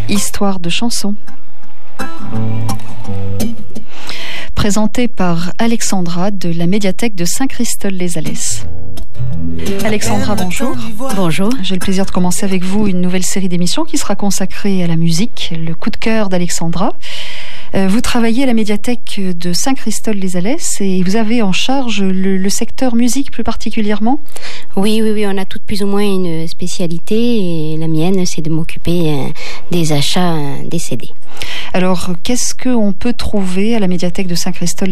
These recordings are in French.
Histoire de chanson. Présentée par Alexandra de la médiathèque de Saint-Christol-les-Alès. Alexandra, bonjour. Bonjour. J'ai le plaisir de commencer avec vous une nouvelle série d'émissions qui sera consacrée à la musique, le coup de cœur d'Alexandra. Vous travaillez à la médiathèque de Saint-Christol-les-Alès et vous avez en charge le secteur musique plus particulièrement ? Oui, on a toutes plus ou moins une spécialité et la mienne, c'est de m'occuper des achats des CD. Alors, qu'est-ce qu'on peut trouver à la médiathèque de Saint-Christol-les-Alès ?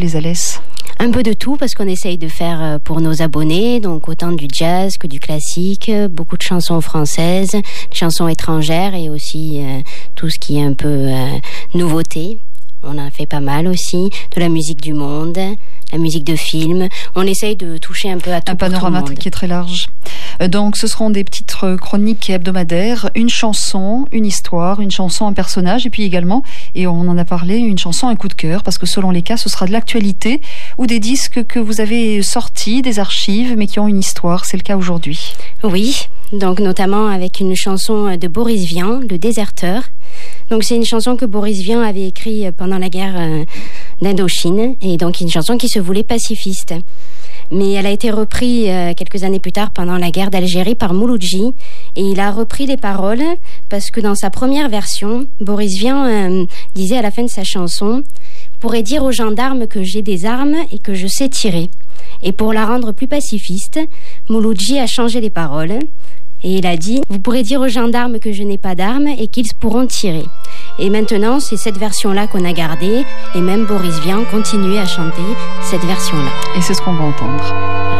Un peu de tout parce qu'on essaye de faire pour nos abonnés, donc autant du jazz que du classique, beaucoup de chansons françaises, de chansons étrangères et aussi tout ce qui est un peu nouveauté. On en fait pas mal aussi, de la musique du monde, la musique de film. On essaye de toucher un peu à tout. Un panorama qui est très large. Donc ce seront des petites chroniques hebdomadaires, une chanson, une histoire, une chanson, un personnage, et puis également, et on en a parlé, une chanson, un coup de cœur, parce que selon les cas, ce sera de l'actualité ou des disques que vous avez sortis, des archives, mais qui ont une histoire. C'est le cas aujourd'hui. Oui, donc notamment avec une chanson de Boris Vian, Le Déserteur. Donc c'est une chanson que Boris Vian avait écrite pendant la guerre d'Indochine, et donc une chanson qui se voulait pacifiste. Mais elle a été reprise quelques années plus tard pendant la guerre d'Algérie par Mouloudji, et il a repris les paroles parce que dans sa première version, Boris Vian disait à la fin de sa chanson « pourrais dire aux gendarmes que j'ai des armes et que je sais tirer ». Et pour la rendre plus pacifiste, Mouloudji a changé les paroles. Et il a dit « Vous pourrez dire aux gendarmes que je n'ai pas d'armes et qu'ils pourront tirer ». Et maintenant, c'est cette version-là qu'on a gardée. Et même Boris Vian continue à chanter cette version-là. Et c'est ce qu'on va entendre.